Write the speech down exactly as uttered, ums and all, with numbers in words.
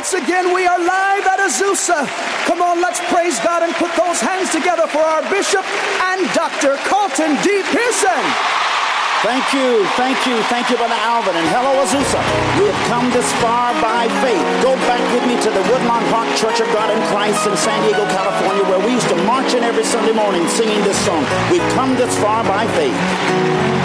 Once again, we are live at Azusa. Come on, let's praise God and put those hands together for our Bishop and Doctor Carlton D. Pearson. Thank you, thank you, thank you, Brother Alvin, and hello, Azusa. We have come this far by faith. Go back with me to the Woodlawn Park Church of God in Christ in San Diego, California, where we used to march in every Sunday morning singing this song. We've come this far by faith.